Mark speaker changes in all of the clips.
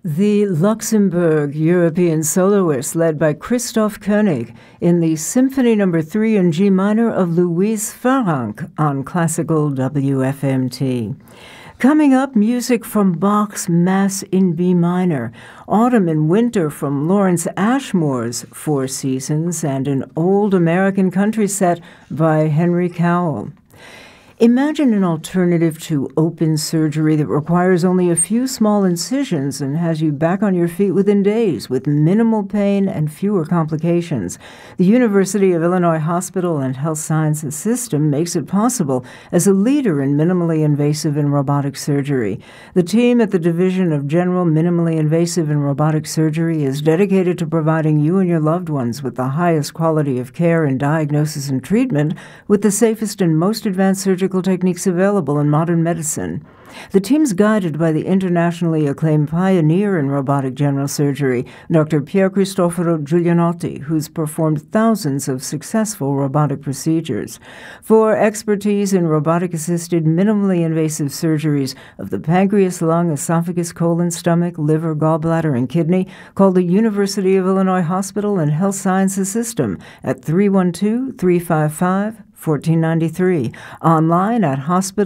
Speaker 1: The Luxembourg European soloists led by Christoph Koenig in the Symphony No. 3 in G minor of Louise Farrenc on classical WFMT. Coming up, music from Bach's Mass in B minor, Autumn and Winter from Lawrence Ashmore's Four Seasons, and an old American country set by Henry Cowell. Imagine an alternative to open surgery that requires only a few small incisions and has you back on your feet within days with minimal pain and fewer complications. The University of Illinois Hospital and Health Sciences System makes it possible as a leader in minimally invasive and robotic surgery. The team at the Division of General Minimally Invasive and Robotic Surgery is dedicated to providing you and your loved ones with the highest quality of care and diagnosis and treatment with the safest and most advanced surgical techniques available in modern medicine. The team's guided by the internationally acclaimed pioneer in robotic general surgery, Dr. Pier Cristoforo Giulianotti, who's performed thousands of successful robotic procedures. For expertise in robotic-assisted, minimally invasive surgeries of the pancreas, lung, esophagus, colon, stomach, liver, gallbladder, and kidney, call the University of Illinois Hospital and Health Sciences System at 312-355-1493, online at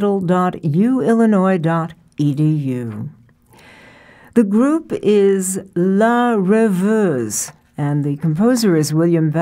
Speaker 1: hospital.uillinois.edu. The group is La Rêveuse, and the composer is William